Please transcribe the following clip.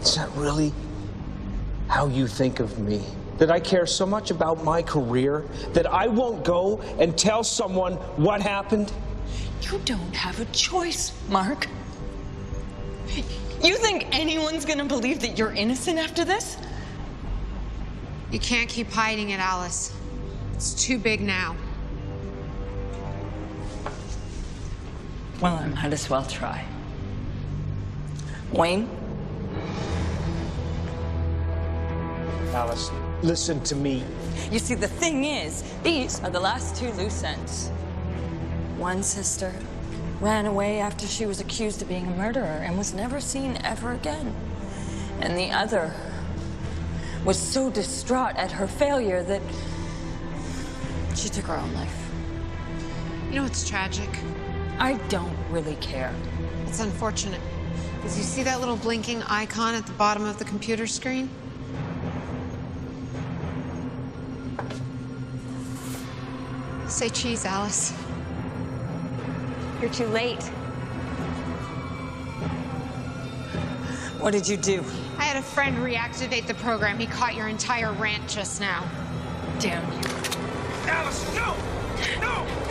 Is that really how you think of me? That I care so much about my career that I won't go and tell someone what happened? You don't have a choice, Mark. You think anyone's gonna believe that you're innocent after this? You can't keep hiding it, Alice. It's too big now. Well, I might as well try. Wayne? Alice, listen to me. You see, the thing is, these are the last two loose ends. One sister ran away after she was accused of being a murderer and was never seen ever again. And the other was so distraught at her failure that she took her own life. You know, it's tragic. I don't really care. It's unfortunate. Did you see that little blinking icon at the bottom of the computer screen? Say cheese, Alice. You're too late. What did you do? I had a friend reactivate the program. He caught your entire rant just now. Damn you. Alice, no! No!